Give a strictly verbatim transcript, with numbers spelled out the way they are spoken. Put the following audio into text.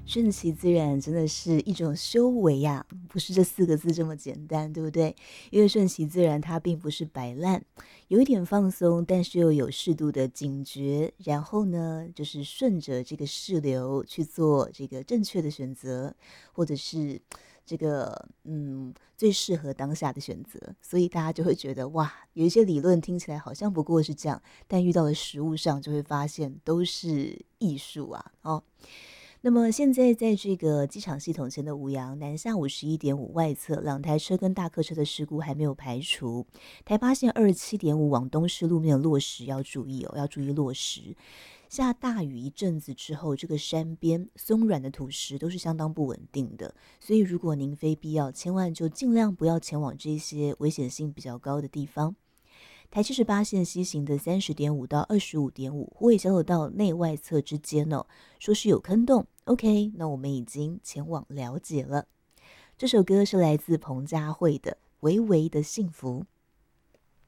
顺其自然真的是一种修为呀、不是这四个字这么简单，对不对？因为顺其自然，它并不是摆烂，有一点放松，但是又有适度的警觉，然后呢，就是顺着这个势流去做这个正确的选择，或者是这个嗯最适合当下的选择，所以大家就会觉得哇，有一些理论听起来好像不过是这样，但遇到了实物上就会发现都是艺术啊哦。那么现在在这个机场系统前的五羊南下五十一点五外侧，两台车跟大客车的事故还没有排除。台八线二十七点五往东市路面的落石要注意哦，要注意落石。下大雨一阵子之后，这个山边松软的土石都是相当不稳定的，所以如果您非必要，千万就尽量不要前往这些危险性比较高的地方。台七十八线西行的三十点五到二十五点五，虎尾小走道内外侧之间哦，说是有坑洞。OK，那我们已经前往了解了。这首歌是来自彭佳慧的《微微的幸福》。